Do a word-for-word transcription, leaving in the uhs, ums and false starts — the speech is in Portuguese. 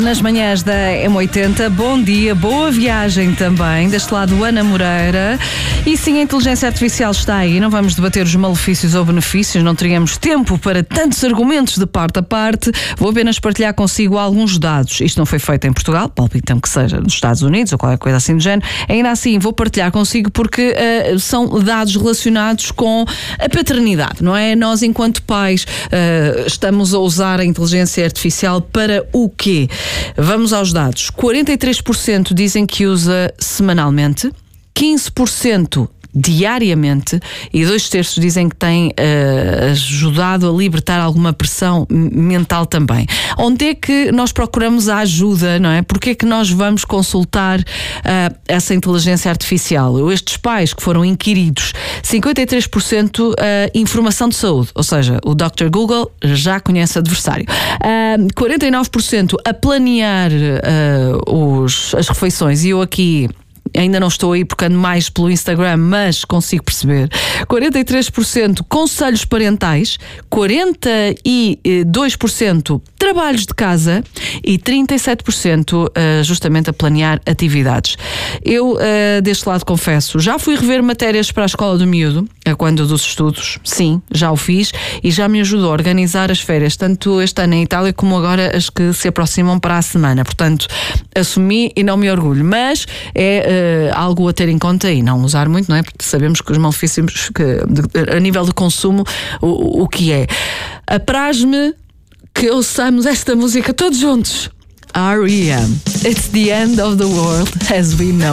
nas manhãs da M oitenta. Bom dia, boa viagem também. Deste lado, Ana Moreira. E sim, a inteligência artificial está aí. Não vamos debater os malefícios ou benefícios, não teríamos tempo para tantos argumentos de parte a parte. Vou apenas partilhar consigo alguns dados. Isto não foi feito em Portugal, palpitamos que seja nos Estados Unidos ou qualquer coisa assim do género. Ainda assim, vou partilhar consigo porque uh, são dados relacionados com a paternidade, não é? Nós, enquanto pais, uh, estamos a usar a inteligência artificial para o quê? Vamos aos dados. quarenta e três por cento dizem que usa semanalmente, quinze por cento diariamente e dois terços dizem que tem uh, ajudado a libertar alguma pressão mental também. Onde é que nós procuramos a ajuda, não é? Porque é que nós vamos consultar uh, essa inteligência artificial? Estes pais que foram inquiridos, cinquenta e três por cento uh, informação de saúde, ou seja, o doutor Google já conhece o adversário. Uh, quarenta e nove por cento a planear uh, os, as refeições, e eu aqui ainda não estou aí porque ando mais pelo Instagram, mas consigo perceber. quarenta e três por cento conselhos parentais, quarenta e dois por cento trabalhos de casa e trinta e sete por cento uh, justamente a planear atividades. Eu, uh, deste lado, confesso, já fui rever matérias para a escola do miúdo, a quando dos estudos, sim, já o fiz, e já me ajudou a organizar as férias, tanto este ano em Itália como agora as que se aproximam para a semana. Portanto, assumi e não me orgulho, mas é uh, algo a ter em conta e não usar muito, não é? Porque sabemos que os malefícios, que, de, a nível de consumo, o, o que é. Apraz-me que ouçamos esta música todos juntos. R E M. It's the end of the world as we know.